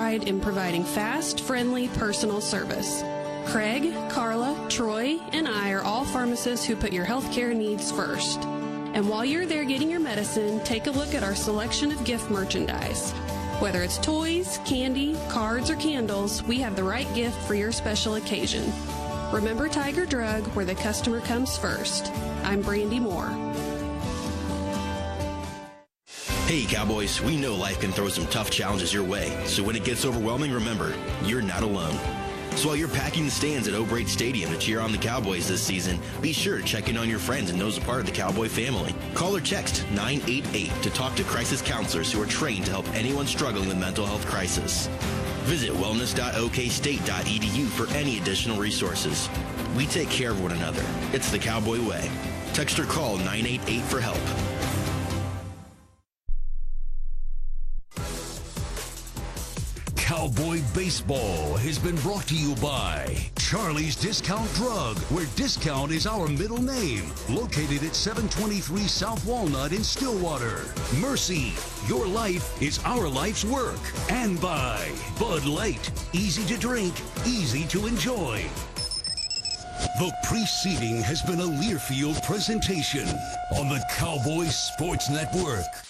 pride in providing fast, friendly, personal service. Craig, Carla, Troy, and I are all pharmacists who put your healthcare needs first. And while you're there getting your medicine, take a look at our selection of gift merchandise. Whether it's toys, candy, cards, or candles, we have the right gift for your special occasion. Remember Tiger Drug, where the customer comes first. I'm Brandy Moore. Hey Cowboys, we know life can throw some tough challenges your way, so when it gets overwhelming, remember, you're not alone. So while you're packing the stands at O'Brate Stadium to cheer on the Cowboys this season, be sure to check in on your friends and those a part of the Cowboy family. Call or text 988 to talk to crisis counselors who are trained to help anyone struggling with mental health crisis. Visit wellness.okstate.edu for any additional resources. We take care of one another. It's the Cowboy way. Text or call 988 for help. Cowboy Baseball has been brought to you by Charlie's Discount Drug, where discount is our middle name. Located at 723 South Walnut in Stillwater. Mercy, your life is our life's work. And by Bud Light, easy to drink, easy to enjoy. The preceding has been a Learfield presentation on the Cowboy Sports Network.